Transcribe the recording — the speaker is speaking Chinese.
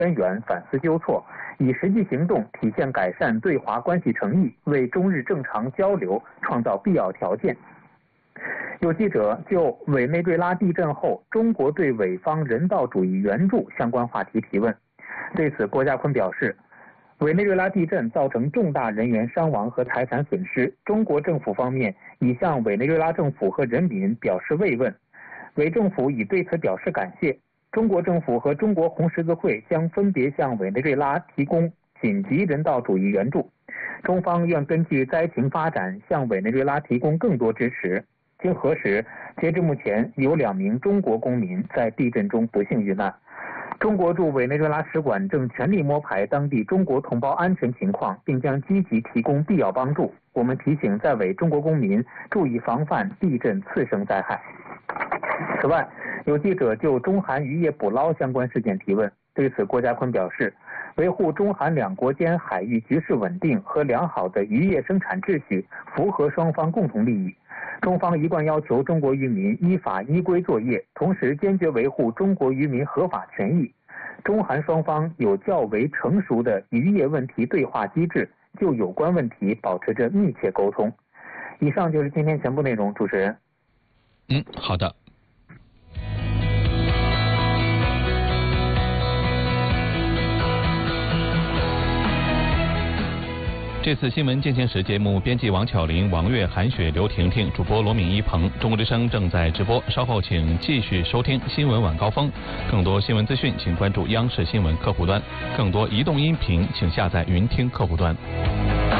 根源，反思纠错，以实际行动体现改善对华关系诚意，为中日正常交流创造必要条件。有记者就委内瑞拉地震后中国对委方人道主义援助相关话题提问，对此郭家坤表示，委内瑞拉地震造成重大人员伤亡和财产损失，中国政府方面已向委内瑞拉政府和人民表示慰问，委政府已对此表示感谢。中国政府和中国红十字会将分别向委内瑞拉提供紧急人道主义援助，中方愿根据灾情发展向委内瑞拉提供更多支持。经核实，截至目前有2名中国公民在地震中不幸遇难。中国驻委内瑞拉使馆正全力摸排当地中国同胞安全情况，并将积极提供必要帮助。我们提醒在委中国公民注意防范地震次生灾害。此外，有记者就中韩渔业捕捞相关事件提问，对此郭家坤表示，维护中韩两国间海域局势稳定和良好的渔业生产秩序，符合双方共同利益。中方一贯要求中国渔民依法依规作业，同时坚决维护中国渔民合法权益。中韩双方有较为成熟的渔业问题对话机制，就有关问题保持着密切沟通。以上就是今天全部内容，主持人。 好的。这次新闻进行时节目编辑王巧玲、王悦、韩雪、刘婷婷，主播罗敏一、鹏。中国之声正在直播，稍后请继续收听新闻晚高峰。更多新闻资讯，请关注央视新闻客户端；更多移动音频，请下载云听客户端。